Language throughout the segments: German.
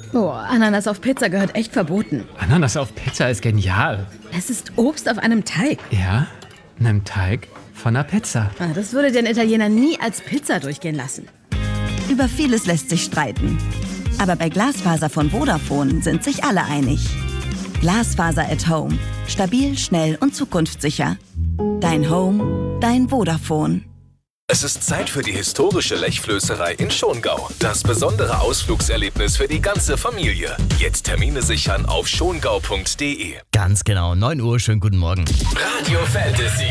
Oh, Ananas auf Pizza gehört echt verboten. Ananas auf Pizza ist genial. Es ist Obst auf einem Teig. Ja, einem Teig von einer Pizza. Das würde den Italiener nie als Pizza durchgehen lassen. Über vieles lässt sich streiten. Aber bei Glasfaser von Vodafone sind sich alle einig. Glasfaser at Home. Stabil, schnell und zukunftssicher. Dein Home, dein Vodafone. Es ist Zeit für die historische Lechflößerei in Schongau. Das besondere Ausflugserlebnis für die ganze Familie. Jetzt Termine sichern auf schongau.de. Ganz genau, 9 Uhr, schönen guten Morgen. Radio Fantasy.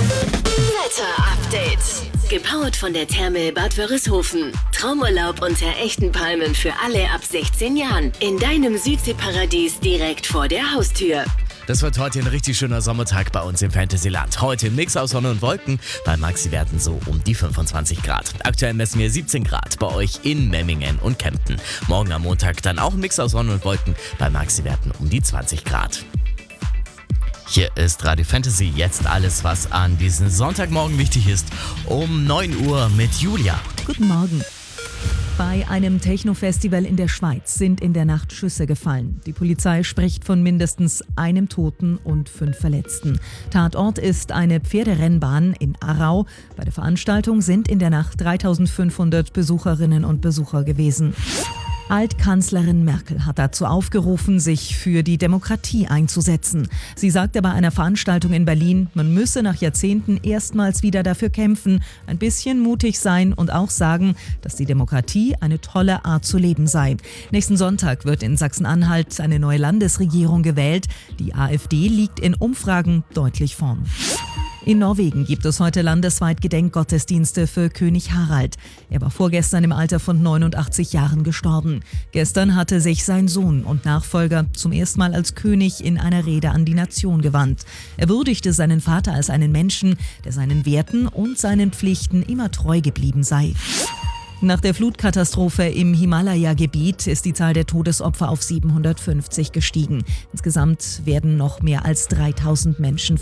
Wetter-Update. Gepowert von der Therme Bad Wörishofen. Traumurlaub unter echten Palmen für alle ab 16 Jahren. In deinem Südseeparadies direkt vor der Haustür. Das wird heute ein richtig schöner Sommertag bei uns im Fantasyland. Heute ein Mix aus Sonne und Wolken, bei Maxi-Werten so um die 25 Grad. Aktuell messen wir 17 Grad bei euch in Memmingen und Kempten. Morgen am Montag dann auch ein Mix aus Sonne und Wolken, bei Maxi-Werten um die 20 Grad. Hier ist Radio Fantasy, jetzt alles, was an diesem Sonntagmorgen wichtig ist, um 9 Uhr mit Julia. Guten Morgen. Bei einem Techno-Festival in der Schweiz sind in der Nacht Schüsse gefallen. Die Polizei spricht von mindestens einem Toten und 5 Verletzten. Tatort ist eine Pferderennbahn in Aarau. Bei der Veranstaltung sind in der Nacht 3500 Besucherinnen und Besucher gewesen. Altkanzlerin Merkel hat dazu aufgerufen, sich für die Demokratie einzusetzen. Sie sagte bei einer Veranstaltung in Berlin, man müsse nach Jahrzehnten erstmals wieder dafür kämpfen, ein bisschen mutig sein und auch sagen, dass die Demokratie eine tolle Art zu leben sei. Nächsten Sonntag wird in Sachsen-Anhalt eine neue Landesregierung gewählt. Die AfD liegt in Umfragen deutlich vorn. In Norwegen gibt es heute landesweit Gedenkgottesdienste für König Harald. Er war vorgestern im Alter von 89 Jahren gestorben. Gestern hatte sich sein Sohn und Nachfolger zum ersten Mal als König in einer Rede an die Nation gewandt. Er würdigte seinen Vater als einen Menschen, der seinen Werten und seinen Pflichten immer treu geblieben sei. Nach der Flutkatastrophe im Himalaya-Gebiet ist die Zahl der Todesopfer auf 750 gestiegen. Insgesamt werden noch mehr als 3000 Menschen